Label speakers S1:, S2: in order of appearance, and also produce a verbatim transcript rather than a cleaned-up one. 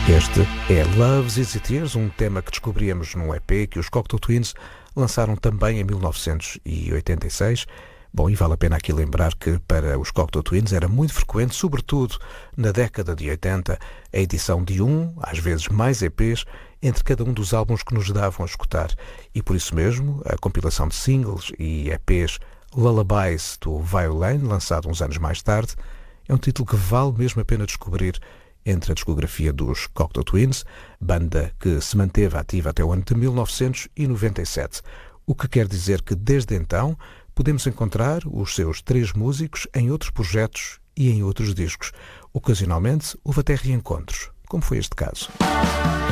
S1: Este é Love's Easy Tears, um tema que descobríamos num E P que os Cocteau Twins lançaram também em mil novecentos e oitenta e seis. Bom, e vale a pena aqui lembrar que para os Cocteau Twins era muito frequente, sobretudo na década de oitenta, a edição de um, às vezes mais E Ps, entre cada um dos álbuns que nos davam a escutar. E por isso mesmo, a compilação de singles e E Ps Lullabies do Violin, lançado uns anos mais tarde, é um título que vale mesmo a pena descobrir entre a discografia dos Cocteau Twins, banda que se manteve ativa até o ano de mil novecentos e noventa e sete, o que quer dizer que desde então podemos encontrar os seus três músicos em outros projetos e em outros discos. Ocasionalmente houve até reencontros, como foi este caso.